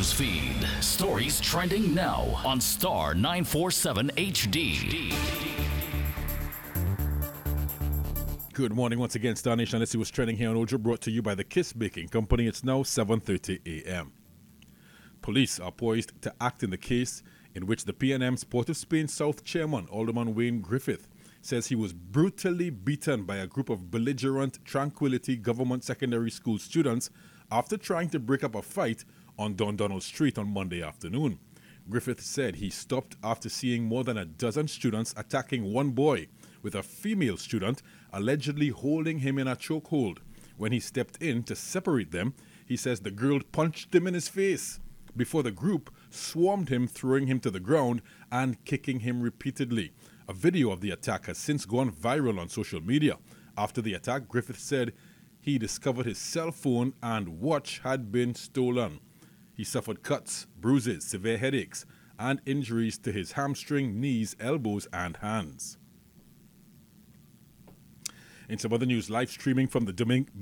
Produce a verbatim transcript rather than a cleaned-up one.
newsfeed. Stories trending now on Star nine forty-seven H D. Good morning once again, Star Nation. Let's see what's trending here on Ojo, brought to you by the Kiss Baking Company. It's now seven thirty a m Police are poised to act in the case in which the P N M's Port of Spain South chairman, Alderman Wayne Griffith, says he was brutally beaten by a group of belligerent Tranquility Government Secondary School students after trying to break up a fight on Dundonald Street on Monday afternoon. Griffith said he stopped after seeing more than a dozen students attacking one boy, with a female student allegedly holding him in a chokehold. When he stepped in to separate them, he says the girl punched him in his face before the group swarmed him, throwing him to the ground and kicking him repeatedly. A video of the attack has since gone viral on social media. After the attack, Griffith said he discovered his cell phone and watch had been stolen. He suffered cuts, bruises, severe headaches, and injuries to his hamstring, knees, elbows, and hands. In some other news, live streaming from the Domin-